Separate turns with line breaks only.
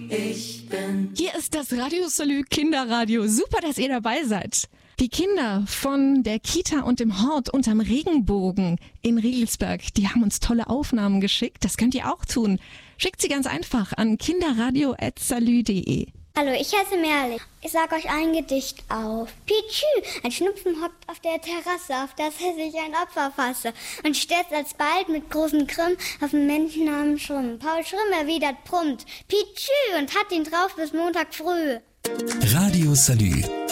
ich bin.
Hier ist das Radio Salü Kinderradio. Super, dass ihr dabei seid. Die Kinder von der Kita und dem Hort unterm Regenbogen in Riegelsberg, die haben uns tolle Aufnahmen geschickt. Das könnt ihr auch tun. Schickt sie ganz einfach an kinderradio@salü.de.
Hallo, ich heiße Merle. Ich sag euch ein Gedicht auf. Pietschü, ein Schnupfen hockt auf der Terrasse, auf das er sich ein Opfer fasse und stürzt alsbald mit großem Grimm auf den Menschen namens Schrumm. Paul Schrumm erwidert prompt, Pietschü, und hat ihn drauf bis Montag früh.
Radio Salü.